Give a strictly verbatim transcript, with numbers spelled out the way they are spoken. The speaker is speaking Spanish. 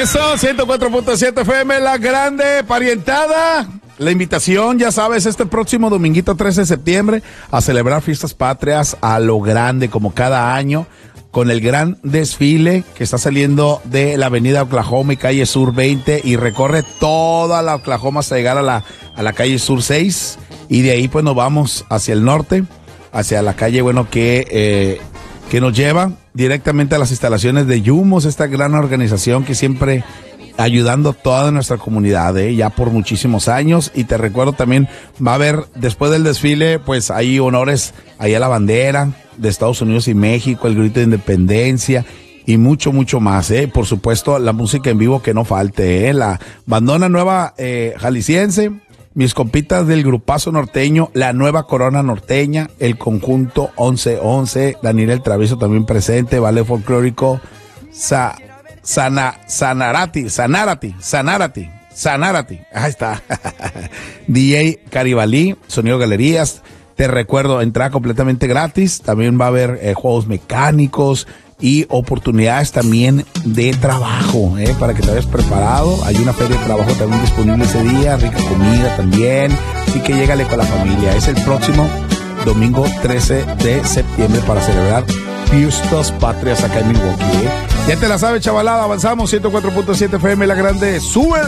Eso, ciento cuatro punto siete F M, La Grande, parientada. La invitación, ya sabes, este próximo dominguito trece de septiembre a celebrar fiestas patrias a lo grande, como cada año, con el gran desfile que está saliendo de la avenida Oklahoma y calle Sur veinte y recorre toda la Oklahoma hasta llegar a la, a la calle Sur seis, y de ahí pues nos vamos hacia el norte, hacia la calle, bueno, que, eh, que nos lleva directamente a las instalaciones de Yumos, esta gran organización que siempre ayudando a toda nuestra comunidad, ¿eh? Ya por muchísimos años. Y te recuerdo también, va a haber, después del desfile, pues hay honores ahí a la bandera de Estados Unidos y México, el grito de independencia y mucho, mucho más, ¿eh? Por supuesto, la música en vivo que no falte, ¿eh? La bandona nueva eh, jalisciense, mis compitas del grupazo norteño, la nueva corona norteña, el conjunto once once, Daniel el Travieso también presente, ballet folclórico, sa... Sana, Sanarati, Sanarati, Sanarati, Sanarati, ahí está. D J Caribalí, Sonido Galerías, te recuerdo, entrada completamente gratis, también va a haber eh, juegos mecánicos y oportunidades también de trabajo, eh, para que te vayas preparado. Hay una feria de trabajo también disponible ese día, rica comida también, así que llégale con la familia. Es el próximo domingo trece de septiembre para celebrar fiestas patrias acá en Milwaukee, ¿eh? Ya te la sabes, chavalada, avanzamos, ciento cuatro punto siete F M, La Grande, sube.